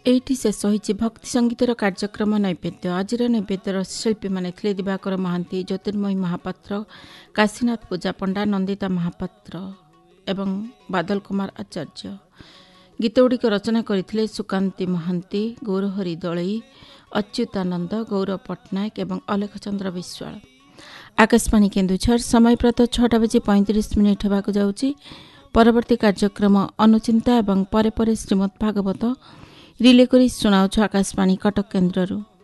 ଏଇଠି ଶେଷ ହୋଇଛି ଭକ୍ତି ସଙ୍ଗୀତର କାର୍ଯ୍ୟକ୍ରମ ନୈବେଦ୍ୟ। ଆଜିର ନୈବେଦ୍ୟର ଶିଳ୍ପୀମାନେ ଥିଲେ ଦିବାକର ମହାନ୍ତି, ଜ୍ୟୋତିର୍ମୟୀ ମହାପାତ୍ର, କାଶୀନାଥ ପୂଜା ପଣ୍ଡା, ନନ୍ଦିତା ମହାପାତ୍ର ଏବଂ ବାଦଲ କୁମାର ଆଚାର୍ଯ୍ୟ। ଗୀତଗୁଡ଼ିକ ରଚନା କରିଥିଲେ ସୁକାନ୍ତି ମହାନ୍ତି, ଗୌରହରି ଦଳେଇ, ଅଚ୍ୟୁତାନନ୍ଦ, ଗୌରବ ପଟ୍ଟନାୟକ ଏବଂ ଅଲେଖ ଚନ୍ଦ୍ର ବିଶ୍ୱାଳ। ଆକାଶବାଣୀ କେନ୍ଦୁଝର, ସମୟ ପ୍ରାତଃ 6:35 ହେବାକୁ ଯାଉଛି। ପରବର୍ତ୍ତୀ କାର୍ଯ୍ୟକ୍ରମ ଅନୁଚିନ୍ତା ଏବଂ ପରେ ପରେ ଶ୍ରୀମଦ୍ ଭାଗବତ ରିଲେ କରି ଶୁଣାଉଛୁ ଆକାଶବାଣୀ କଟକ କେନ୍ଦ୍ରରୁ।